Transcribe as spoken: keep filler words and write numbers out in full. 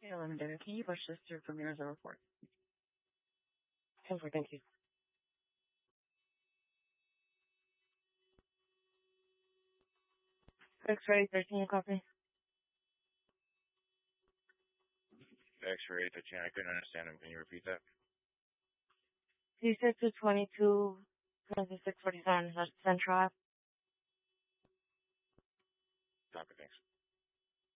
eleven David, can you push this through for me as a report? ten four, thank you. X-ray thirteen, copy. X-ray thirteen, I couldn't understand him. Can you repeat that? He said two twenty-two, twenty-six forty-seven, that's Central. Copy, thanks.